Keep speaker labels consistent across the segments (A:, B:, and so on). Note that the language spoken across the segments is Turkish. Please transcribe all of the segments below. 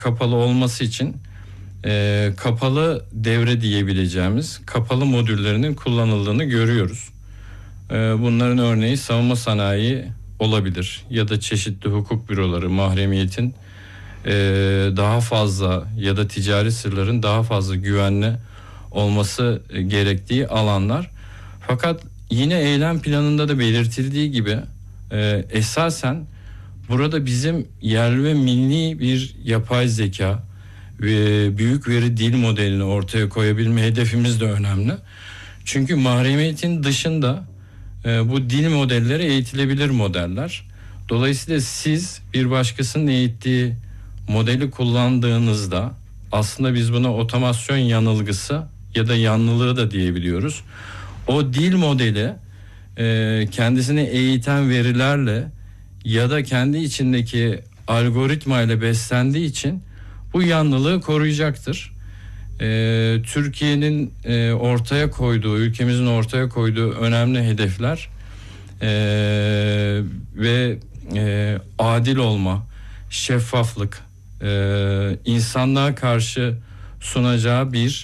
A: kapalı olması için kapalı devre diyebileceğimiz kapalı modüllerinin kullanıldığını görüyoruz. Bunların örneği savunma sanayi olabilir ya da çeşitli hukuk büroları, mahremiyetin daha fazla ya da ticari sırların daha fazla güvenli olması gerektiği alanlar. Fakat yine eylem planında da belirtildiği gibi esasen burada bizim yerli ve milli bir yapay zeka ve büyük veri dil modelini ortaya koyabilme hedefimiz de önemli. Çünkü mahremiyetin dışında bu dil modelleri eğitilebilir modeller. Dolayısıyla siz bir başkasının eğittiği modeli kullandığınızda aslında biz buna otomasyon yanılgısı ya da yanlılığı da diyebiliyoruz. O dil modeli kendisini eğiten verilerle ya da kendi içindeki algoritma ile beslendiği için bu yanlılığı koruyacaktır. Türkiye'nin ortaya koyduğu, ülkemizin ortaya koyduğu önemli hedefler ve adil olma, şeffaflık, insanlığa karşı sunacağı bir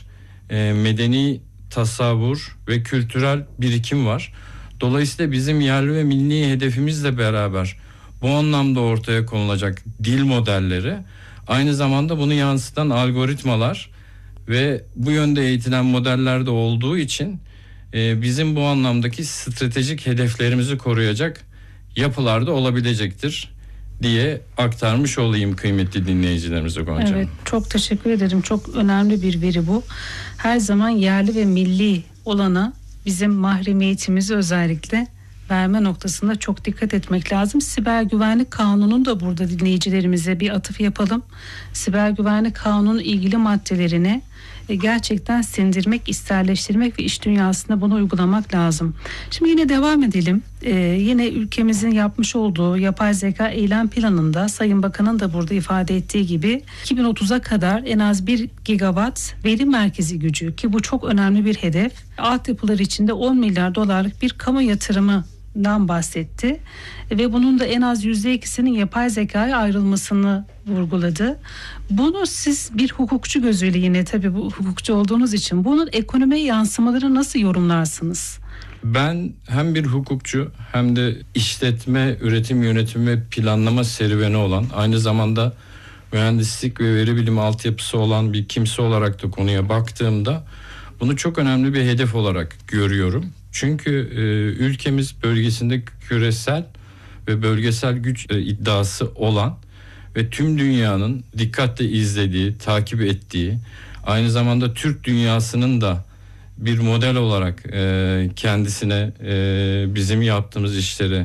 A: medeni tasavvur ve kültürel birikim var. Dolayısıyla bizim yerli ve milli hedefimizle beraber bu anlamda ortaya konulacak dil modelleri, aynı zamanda bunu yansıtan algoritmalar ve bu yönde eğitilen modeller de olduğu için bizim bu anlamdaki stratejik hedeflerimizi koruyacak yapılarda olabilecektir diye aktarmış olayım kıymetli dinleyicilerimize Gonca.
B: Evet, çok teşekkür ederim. Çok önemli bir veri bu. Her zaman yerli ve milli olana bizim mahremiyetimizi özellikle verme noktasında çok dikkat etmek lazım. Siber Güvenlik Kanunu'nun da burada dinleyicilerimize bir atıf yapalım. Siber Güvenlik Kanunu'nun ilgili maddelerini gerçekten sindirmek, isterleştirmek ve iş dünyasında bunu uygulamak lazım. Şimdi yine devam edelim. Yine ülkemizin yapmış olduğu yapay zeka eylem planında Sayın Bakan'ın da burada ifade ettiği gibi 2030'a kadar en az 1 gigawatt veri merkezi gücü, ki bu çok önemli bir hedef. Altyapılar içinde 10 milyar dolarlık bir kamu yatırımından bahsetti ve bunun da en az %2'sinin yapay zekaya ayrılmasını vurguladı. Bunu siz bir hukukçu gözüyle, yine tabii bu hukukçu olduğunuz için, bunun ekonomiye yansımaları nasıl yorumlarsınız?
A: Ben hem bir hukukçu hem de işletme, üretim, yönetim ve planlama serüveni olan, aynı zamanda mühendislik ve veri bilimi altyapısı olan bir kimse olarak da konuya baktığımda bunu çok önemli bir hedef olarak görüyorum. Çünkü ülkemiz bölgesinde küresel ve bölgesel güç iddiası olan ve tüm dünyanın dikkatle izlediği, takip ettiği, aynı zamanda Türk dünyasının da bir model olarak kendisine bizim yaptığımız işleri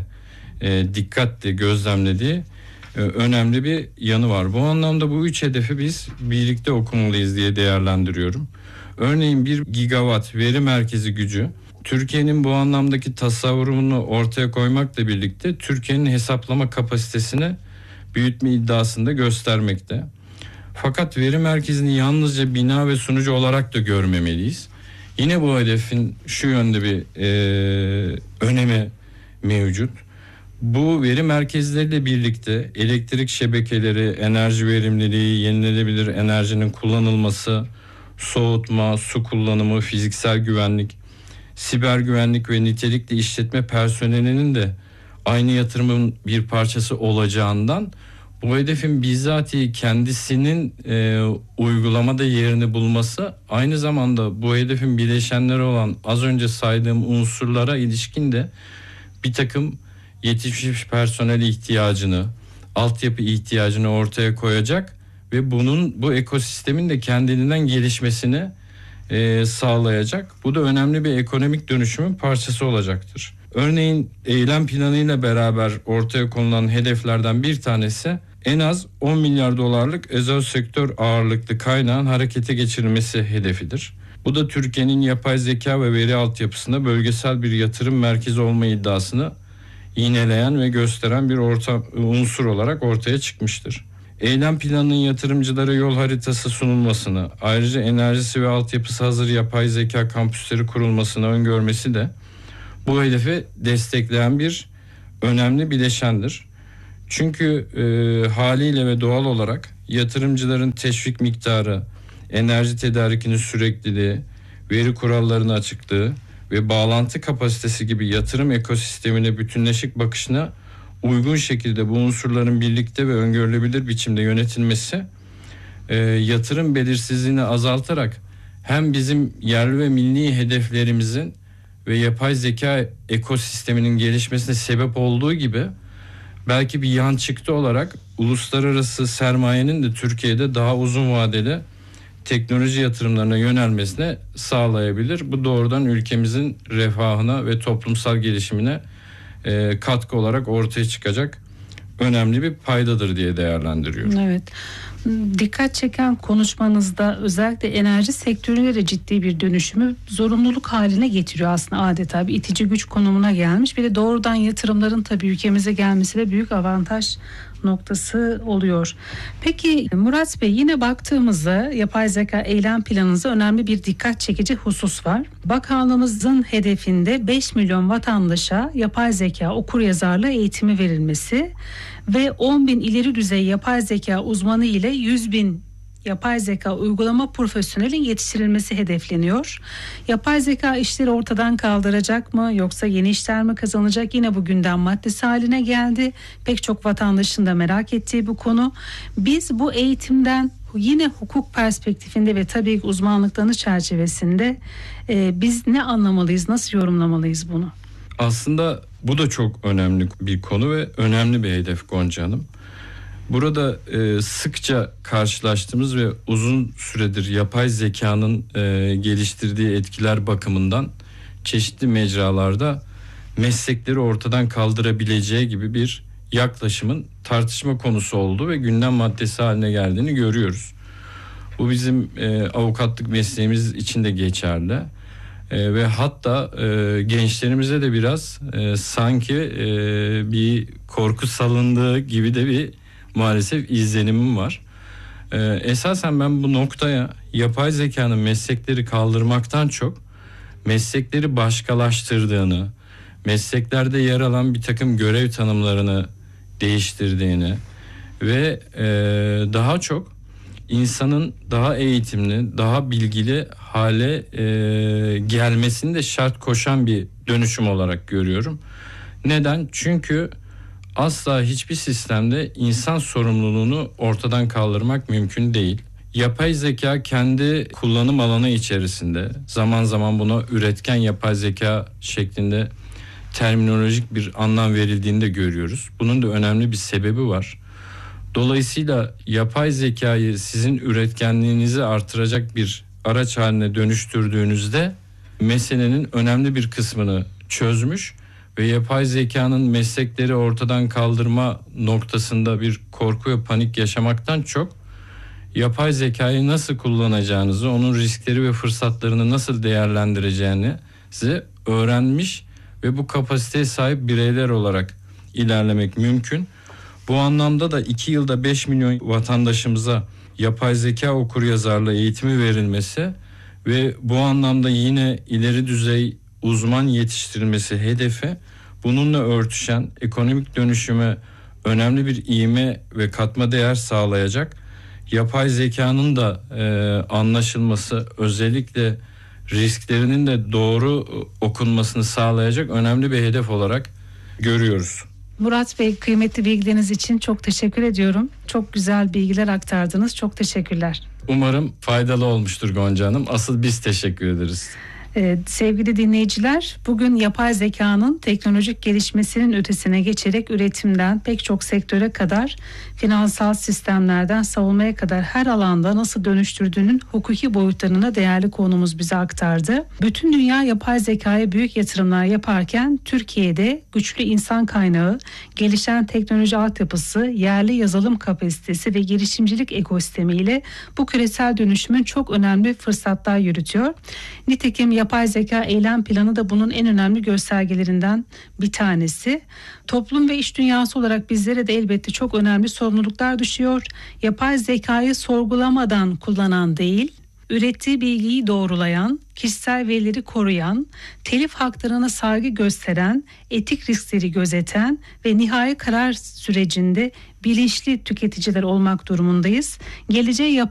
A: dikkatle gözlemlediği önemli bir yanı var. Bu anlamda bu üç hedefi biz birlikte okumalıyız diye değerlendiriyorum. Örneğin 1 gigawatt veri merkezi gücü Türkiye'nin bu anlamdaki tasavvurunu ortaya koymakla birlikte Türkiye'nin hesaplama kapasitesini büyütme iddiasında göstermekte. Fakat veri merkezini yalnızca bina ve sunucu olarak da görmemeliyiz. Yine bu hedefin şu yönde bir önemi mevcut. Bu veri merkezleriyle birlikte elektrik şebekeleri, enerji verimliliği, yenilenebilir enerjinin kullanılması, soğutma, su kullanımı, fiziksel güvenlik, siber güvenlik ve nitelikli işletme personelinin de aynı yatırımın bir parçası olacağından bu hedefin bizzatihi kendisinin uygulamada yerini bulması, aynı zamanda bu hedefin bileşenleri olan az önce saydığım unsurlara ilişkin de bir takım yetişmiş personel ihtiyacını, altyapı ihtiyacını ortaya koyacak ve bu ekosistemin de kendiliğinden gelişmesini sağlayacak. Bu da önemli bir ekonomik dönüşümün parçası olacaktır. Örneğin eylem planıyla beraber ortaya konulan hedeflerden bir tanesi en az 10 milyar dolarlık özel sektör ağırlıklı kaynağın harekete geçirilmesi hedefidir. Bu da Türkiye'nin yapay zeka ve veri altyapısında bölgesel bir yatırım merkezi olma iddiasını iğneleyen ve gösteren bir unsur olarak ortaya çıkmıştır. Eylem planının yatırımcılara yol haritası sunulmasını, ayrıca enerjisi ve altyapısı hazır yapay zeka kampüsleri kurulmasını öngörmesi de bu hedefi destekleyen bir önemli bileşendir. Çünkü haliyle ve doğal olarak yatırımcıların teşvik miktarı, enerji tedarikinin sürekliliği, veri kurallarının açıklığı ve bağlantı kapasitesi gibi yatırım ekosistemine bütünleşik bakışına uygun şekilde bu unsurların birlikte ve öngörülebilir biçimde yönetilmesi yatırım belirsizliğini azaltarak hem bizim yerli ve milli hedeflerimizin ve yapay zeka ekosisteminin gelişmesine sebep olduğu gibi belki bir yan çıktı olarak uluslararası sermayenin de Türkiye'de daha uzun vadeli teknoloji yatırımlarına yönelmesine sağlayabilir. Bu doğrudan ülkemizin refahına ve toplumsal gelişimine katkı olarak ortaya çıkacak önemli bir paydadır diye değerlendiriyorum.
B: Evet. Dikkat çeken konuşmanızda özellikle enerji sektöründe de ciddi bir dönüşümü zorunluluk haline getiriyor aslında, adeta bir itici güç konumuna gelmiş. Bir de doğrudan yatırımların tabii ülkemize gelmesi de büyük avantaj noktası oluyor. Peki Murat Bey, yine baktığımızda yapay zeka eylem planınızda önemli bir dikkat çekici husus var. Bakanlığımızın hedefinde 5 milyon vatandaşa yapay zeka okuryazarlığı eğitimi verilmesi ve 10 bin ileri düzey yapay zeka uzmanı ile 100 bin yapay zeka uygulama profesyonelin yetiştirilmesi hedefleniyor. Yapay zeka işleri ortadan kaldıracak mı yoksa yeni işler mi kazanacak? Yine bu gündem maddesi haline geldi. Pek çok vatandaşın da merak ettiği bu konu. Biz bu eğitimden yine hukuk perspektifinde ve tabii ki uzmanlıklarının çerçevesinde biz ne anlamalıyız, nasıl yorumlamalıyız bunu?
A: Aslında bu da çok önemli bir konu ve önemli bir hedef Gonca Hanım. Burada sıkça karşılaştığımız ve uzun süredir yapay zekanın geliştirdiği etkiler bakımından çeşitli mecralarda meslekleri ortadan kaldırabileceği gibi bir yaklaşımın tartışma konusu olduğu ve gündem maddesi haline geldiğini görüyoruz. Bu bizim avukatlık mesleğimiz için de geçerli. Ve hatta gençlerimize de biraz sanki bir korku salındığı gibi de bir maalesef izlenimim var. Esasen ben bu noktaya yapay zekanın meslekleri kaldırmaktan çok meslekleri başkalaştırdığını, mesleklerde yer alan bir takım görev tanımlarını değiştirdiğini ve daha çok insanın daha eğitimli, daha bilgili hale gelmesini de şart koşan bir dönüşüm olarak görüyorum. Neden? Çünkü asla hiçbir sistemde insan sorumluluğunu ortadan kaldırmak mümkün değil. Yapay zeka kendi kullanım alanı içerisinde zaman zaman buna üretken yapay zeka şeklinde terminolojik bir anlam verildiğini de görüyoruz. Bunun da önemli bir sebebi var. Dolayısıyla yapay zekayı sizin üretkenliğinizi artıracak bir araç haline dönüştürdüğünüzde meselenin önemli bir kısmını çözmüş ve yapay zekanın meslekleri ortadan kaldırma noktasında bir korku ve panik yaşamaktan çok yapay zekayı nasıl kullanacağınızı, onun riskleri ve fırsatlarını nasıl değerlendireceğini size öğrenmiş ve bu kapasiteye sahip bireyler olarak ilerlemek mümkün. Bu anlamda da 2 yılda 5 milyon vatandaşımıza yapay zeka okuryazarlığı eğitimi verilmesi ve bu anlamda yine ileri düzey uzman yetiştirilmesi hedefi, bununla örtüşen ekonomik dönüşüme önemli bir ivme ve katma değer sağlayacak yapay zekanın da anlaşılması, özellikle risklerinin de doğru okunmasını sağlayacak önemli bir hedef olarak görüyoruz.
B: Murat Bey, kıymetli bilgileriniz için çok teşekkür ediyorum. Çok güzel bilgiler aktardınız. Çok teşekkürler.
A: Umarım faydalı olmuştur Gonca Hanım. Asıl biz teşekkür ederiz.
B: Sevgili dinleyiciler, bugün yapay zekanın teknolojik gelişmesinin ötesine geçerek üretimden pek çok sektöre kadar, finansal sistemlerden savunmaya kadar her alanda nasıl dönüştürdüğünün hukuki boyutlarına değerli konuğumuz bize aktardı. Bütün dünya yapay zekaya büyük yatırımlar yaparken Türkiye'de güçlü insan kaynağı, gelişen teknoloji altyapısı, yerli yazılım kapasitesi ve girişimcilik ekosistemiyle bu küresel dönüşümün çok önemli fırsatlar yürütüyor. Nitekim yapay zeka eylem planı da bunun en önemli göstergelerinden bir tanesi. Toplum ve iş dünyası olarak bizlere de elbette çok önemli sorumluluklar düşüyor. Yapay zekayı sorgulamadan kullanan değil, ürettiği bilgiyi doğrulayan, kişisel verileri koruyan, telif haklarına saygı gösteren, etik riskleri gözeten ve nihai karar sürecinde bilinçli tüketiciler olmak durumundayız. Geleceği